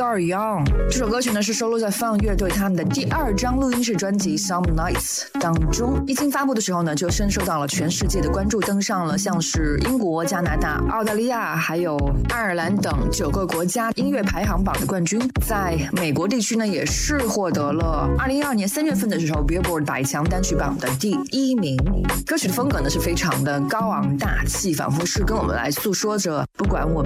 Are Young。这首歌曲呢是收录在 Fun 乐队他们的第2张录音室专辑 Some Nights 当中。一经发布的时候呢，就深受到了全世界的关注，登上了像是英国、加拿大、澳大利亚还有爱尔兰等9个国家音乐排行榜的冠军。在美国地区呢，也是获得了2012年3月份的时候 Billboard 百强单曲榜的第1名。歌曲的风格呢是非常的高昂大气，仿佛是跟我们来诉说着，不管我们